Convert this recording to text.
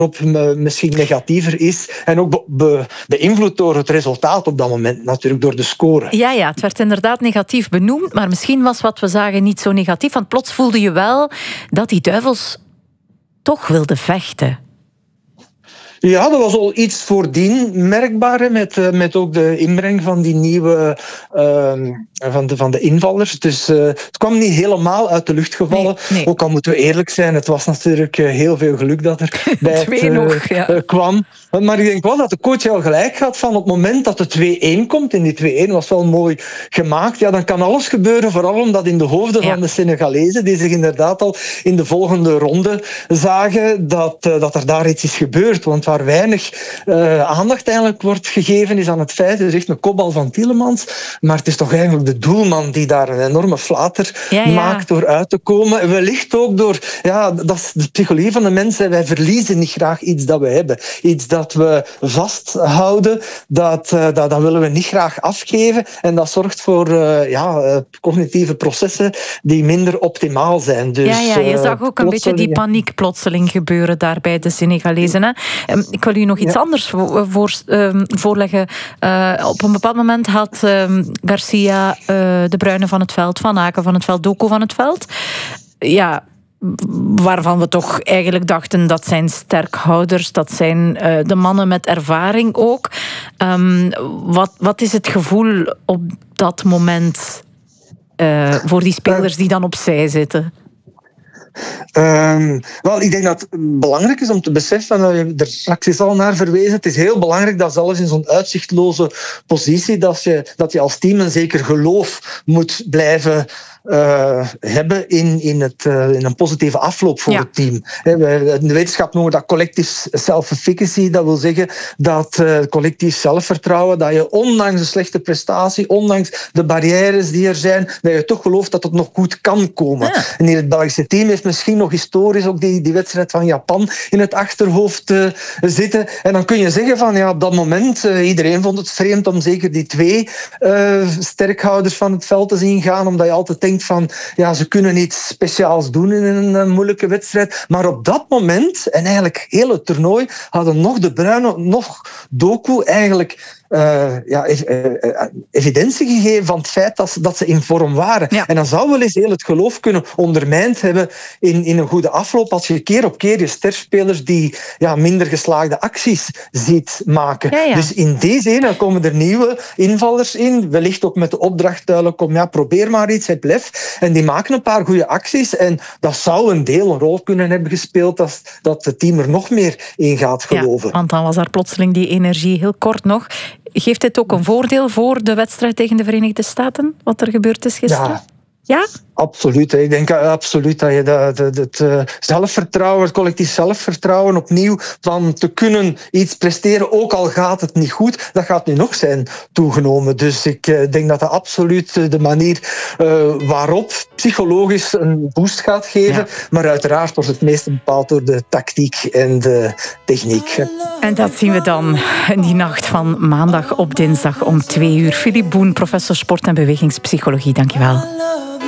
misschien negatiever is. En ook beïnvloed door het resultaat op dat moment, natuurlijk door de score. Ja, het werd inderdaad negatief benoemd, maar misschien was wat we zagen niet zo negatief, want plots voelde je wel dat die duivels toch wilden vechten. Ja, dat was al iets voordien merkbaar, met ook de inbreng van die nieuwe van de invallers. Dus het kwam niet helemaal uit de lucht gevallen. Nee. Ook al moeten we eerlijk zijn, het was natuurlijk heel veel geluk dat er bij het kwam. Maar ik denk wel dat de coach al gelijk had van op het moment dat de 2-1 komt, en die 2-1 was wel mooi gemaakt, ja, dan kan alles gebeuren, vooral omdat in de hoofden van de Senegalezen, die zich inderdaad al in de volgende ronde zagen, dat er daar iets is gebeurd. Want waar weinig aandacht eigenlijk wordt gegeven is aan het feit, er is echt een kopbal van Tielemans, maar het is toch eigenlijk de doelman die daar een enorme flater maakt door uit te komen. Wellicht ook door, dat is de psychologie van de mensen, wij verliezen niet graag iets dat we hebben. Iets dat we vasthouden, dat willen we niet graag afgeven en dat zorgt voor cognitieve processen die minder optimaal zijn. Dus, je zag ook een beetje die paniek plotseling gebeuren daar bij de Senegalezen. Hè? Ik wil u nog iets anders voorleggen. Op een bepaald moment had Garcia De Bruyne van het veld, Van Aken van het veld, Doku van het veld. Ja, waarvan we toch eigenlijk dachten dat zijn sterkhouders, dat zijn de mannen met ervaring ook. Wat is het gevoel op dat moment voor die spelers die dan opzij zitten? Ik denk dat het belangrijk is om te beseffen, er straks is al naar verwezen, het is heel belangrijk dat zelfs in zo'n uitzichtloze positie dat je als team een zeker geloof moet blijven hebben in een positieve afloop voor het team. In de wetenschap noemen we dat collectief self-efficacy. Dat wil zeggen dat collectief zelfvertrouwen, dat je ondanks een slechte prestatie, ondanks de barrières die er zijn, dat je toch gelooft dat het nog goed kan komen. Ja. En hier het Belgische team heeft misschien nog historisch ook die wedstrijd van Japan in het achterhoofd zitten. En dan kun je zeggen van op dat moment, iedereen vond het vreemd om zeker die 2 sterkhouders van het veld te zien gaan, omdat je altijd denkt van, ze kunnen iets speciaals doen in een moeilijke wedstrijd. Maar op dat moment, en eigenlijk heel het toernooi, hadden nog De Bruyne, nog Doku eigenlijk evidentie gegeven van het feit dat ze in vorm waren. Ja. En dan zou wel eens heel het geloof kunnen ondermijnd hebben in een goede afloop als je keer op keer je sterspelers die minder geslaagde acties ziet maken. Ja. Dus in die zin komen er nieuwe invallers in, wellicht ook met de opdracht duidelijk probeer maar iets, het lef. En die maken een paar goede acties en dat zou een rol kunnen hebben gespeeld dat het team er nog meer in gaat geloven. Ja, want dan was daar plotseling die energie heel kort nog. Geeft dit ook een voordeel voor de wedstrijd tegen de Verenigde Staten, wat er gebeurd is gisteren? Ja? Absoluut. Ik denk absoluut dat je het zelfvertrouwen, het collectief zelfvertrouwen opnieuw van te kunnen iets presteren, ook al gaat het niet goed, dat gaat nu nog zijn toegenomen. Dus ik denk dat dat absoluut de manier waarop psychologisch een boost gaat geven. Ja. Maar uiteraard wordt het meest bepaald door de tactiek en de techniek. En dat zien we dan in die nacht van maandag op dinsdag om 2:00. Philippe Boen, professor sport- en bewegingspsychologie, dankjewel.